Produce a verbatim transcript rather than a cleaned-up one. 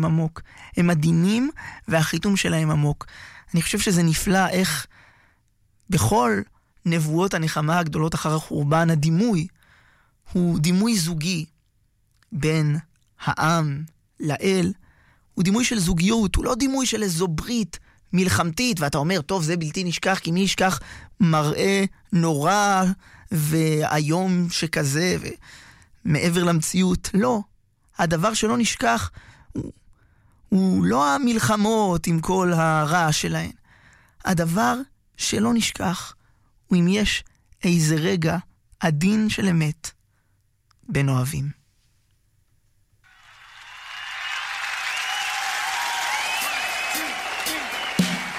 שלהם עמוק. הם עדינים והחיתום שלהם עמוק. אני חושב שזה נפלא איך בכל נבואות הנחמה הגדולות אחר החורבן, הדימוי הוא דימוי זוגי בין העם לאל. הוא דימוי של זוגיות, הוא לא דימוי של איזו ברית מלחמתית, ואתה אומר, טוב, זה בלתי נשכח, כי מי ישכח מראה נורא והיום שכזה, ומעבר למציאות. לא. הדבר שלא נשכח הוא, הוא לא המלחמות עם כל הרעש שלהן. הדבר שלא נשכח הוא אם יש איזה רגע עדין של אמת בין אוהבים.